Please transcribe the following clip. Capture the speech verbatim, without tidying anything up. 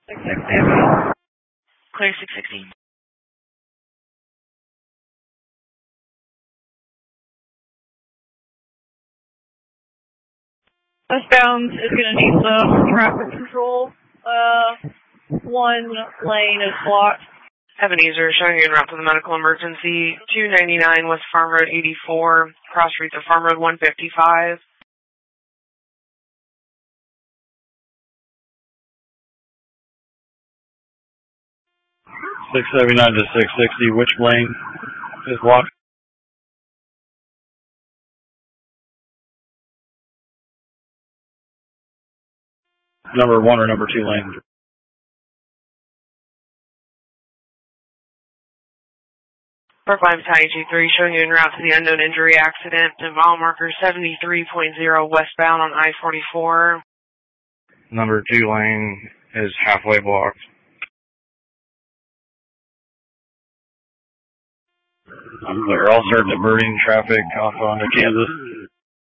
six sixty. Clear six sixty. Westbound is going to need some traffic control. Uh, one lane is blocked. Ebenezer, showing you en route to the medical emergency. two ninety-nine West Farm Road eighty-four, cross streets of Farm Road one fifty-five. six seventy-nine to six sixty, which lane is blocked? Number one or number two lane? Brookline Battalion G three, showing you en route to the unknown injury accident at mile marker seventy-three point zero westbound on I forty-four. Number two lane is halfway blocked. They're all starting diverting traffic off onto Kansas.